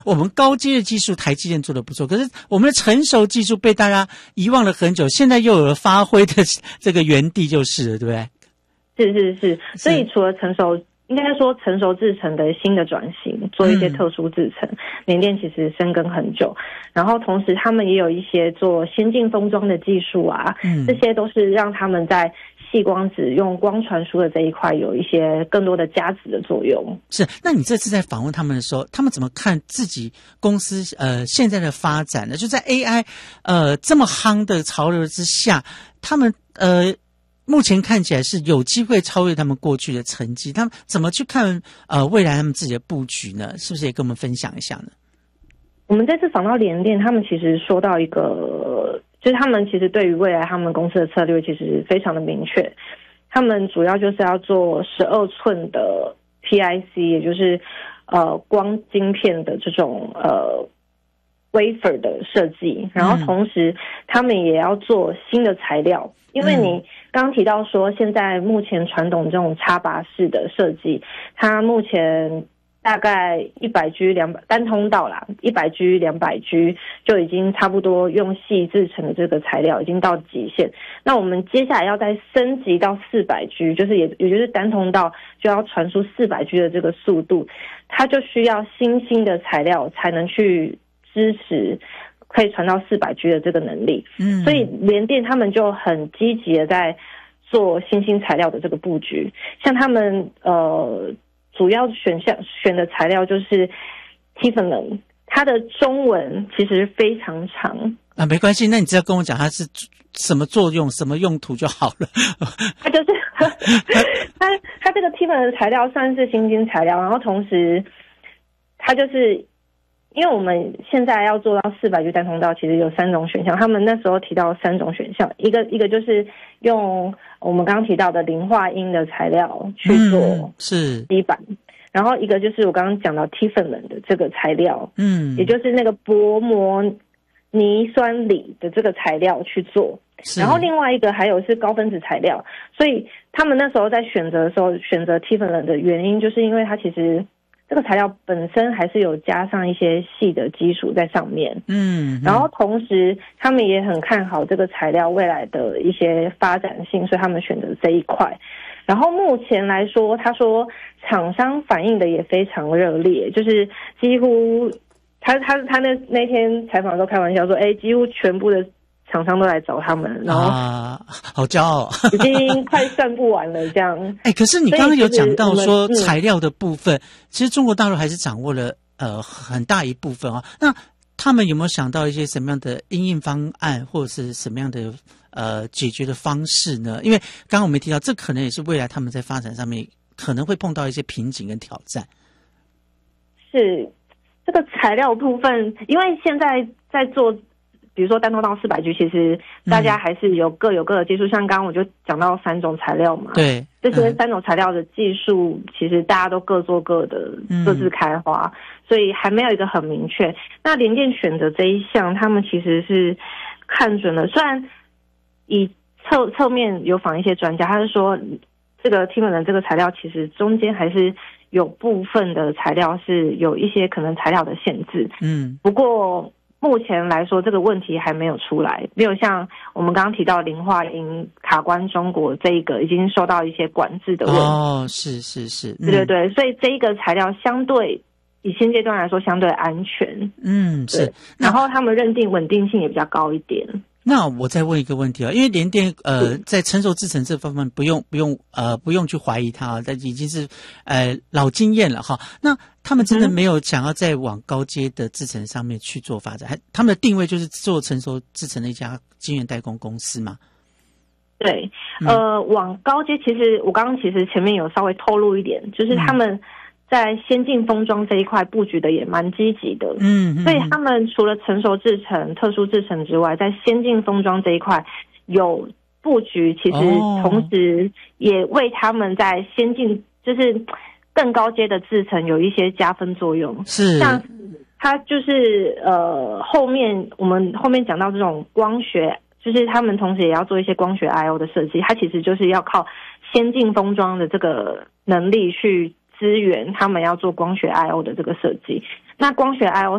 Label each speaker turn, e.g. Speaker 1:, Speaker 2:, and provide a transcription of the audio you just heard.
Speaker 1: 我们高阶的技术台积电做得不错，可是我们的成熟技术被大家遗忘了很久，现在又有了发挥的这个原地就是了，对不对？
Speaker 2: 是，所以除了应该说成熟制程的新的转型，做一些特殊制程，联电其实深耕很久，然后同时他们也有一些做先进封装的技术啊，这些都是让他们在细光子用光传输的这一块有一些更多的加值的作用。
Speaker 1: 是，那你这次在访问他们的时候，他们怎么看自己公司现在的发展呢？就在 AI 这么夯的潮流之下，他们目前看起来是有机会超越他们过去的成绩，他们怎么去看未来他们自己的布局呢？是不是也跟我们分享一下呢？
Speaker 2: 我们这次访到联电，他们其实说到一个，就是他们其实对于未来他们公司的策略其实非常的明确，他们主要就是要做12寸的 PIC， 也就是光晶片的这种wafer 的设计，然后同时他们也要做新的材料，因为你刚刚提到说现在目前传统这种插拔式的设计，它目前大概 100G 200单通道啦 100G 200G 就已经差不多用细制成的这个材料已经到极限，那我们接下来要再升级到 400G， 就是也就是单通道就要传输 400G 的这个速度，它就需要新的材料才能去支持可以传到 400G 的这个能力，所以联电他们就很积极的在做新材料的这个布局，像他们主要选的材料就是 Tiffany， 它的中文其实非常长
Speaker 1: 啊，没关系，那你只要跟我讲它是什么作用、什么用途就好了。
Speaker 2: 它就是它这个 Tiffany 的材料算是新材料，然后同时它就是因为我们现在要做到 400G 单通道，其实有3种选项，他们那时候提到3种选项，一个就是用我们刚刚提到的磷化铟的材料去做基板，然后一个就是我刚刚讲到 Tiffany 的这个材料，也就是那个薄膜泥酸锂的这个材料去做，然后另外一个还有是高分子材料，所以他们那时候在选择的时候选择 Tiffany 的原因，就是因为它其实这个材料本身还是有加上一些细的基础在上面，然后同时他们也很看好这个材料未来的一些发展性，所以他们选择这一块。然后目前来说，他说厂商反应的也非常热烈，就是几乎他那天采访的时候开玩笑说，几乎全部的厂商都来找他们，然后
Speaker 1: 好骄傲，
Speaker 2: 已经快算不完了这样。
Speaker 1: 可是你刚刚有讲到说材料的部分，其实中国大陆还是掌握了很大一部分啊。那他们有没有想到一些什么样的因应方案，或者是什么样的解决的方式呢？因为刚刚我们提到，这可能也是未来他们在发展上面可能会碰到一些瓶颈跟挑战。
Speaker 2: 是这个材料部分，因为现在在做比如说单通道 400G， 其实大家还是各有各的技术，像刚刚我就讲到3种材料嘛，
Speaker 1: 对，
Speaker 2: 这些3种材料的技术其实大家都各做各的，各自开花，所以还没有一个很明确。那联电选择这一项，他们其实是看准了，虽然以侧面有访一些专家，他是说这个 Tiffany 这个材料其实中间还是有部分的材料是有一些可能材料的限制，不过目前来说，这个问题还没有出来，没有像我们刚刚提到磷化铟卡关中国这一个已经受到一些管制的问题。
Speaker 1: 是，
Speaker 2: 对，所以这一个材料相对以现阶段来说相对安全。
Speaker 1: 是。
Speaker 2: 然后他们认定稳定性也比较高一点。
Speaker 1: 那我再问一个问题因为联电在成熟制程这方面不用去怀疑它但已经是老经验了哈。那他们真的没有想要再往高阶的制程上面去做发展，他们的定位就是做成熟制程的一家晶圆代工公司吗？
Speaker 2: 对，往高阶，其实我刚刚其实前面有稍微透露一点，就是他们在先进封装这一块布局的也蛮积极的，所以他们除了成熟制程、特殊制程之外，在先进封装这一块有布局，其实同时也为他们在先进就是更高阶的制程有一些加分作用。
Speaker 1: 是，
Speaker 2: 像它就是我们后面讲到这种光学，就是他们同时也要做一些光学 I/O 的设计，它其实就是要靠先进封装的这个能力去支援他们要做光学 I/O 的这个设计。 那光学 I/O